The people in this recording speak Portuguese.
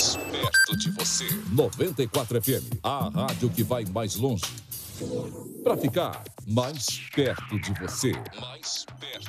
mais perto de você. 94 FM, a rádio que vai mais longe. Para ficar mais perto de você. Mais perto.